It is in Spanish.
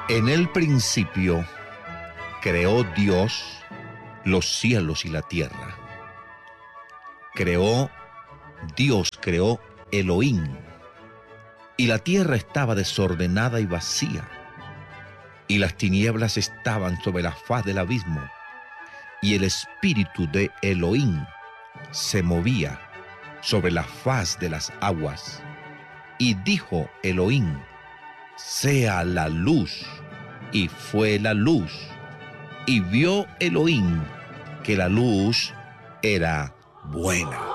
En el principio creó Dios los cielos y la tierra. Dios creó Elohim, y la tierra estaba desordenada y vacía, y las tinieblas estaban sobre la faz del abismo, y el espíritu de Elohim se movía sobre la faz de las aguas. Y dijo Elohim: sea la luz, y fue la luz. Y vio Elohim que la luz era buena.